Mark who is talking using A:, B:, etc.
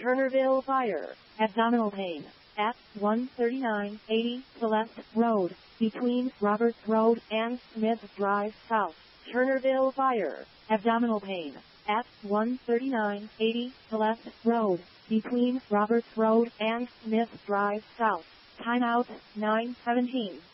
A: Turnerville Fire, abdominal pain, at 13980 Celeste Road, between Roberts Road and Smith Drive South. Turnerville Fire, abdominal pain, at 13980 Celeste Road, between Roberts Road and Smith Drive South. Timeout 9:17.